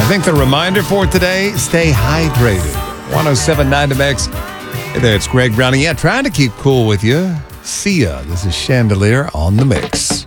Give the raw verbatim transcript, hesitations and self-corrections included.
think the reminder for today, stay hydrated. one oh seven point nine The Mix. Hey there, it's Greg Browning. Yeah, trying to keep cool with you. See ya. This is Chandelier on The Mix.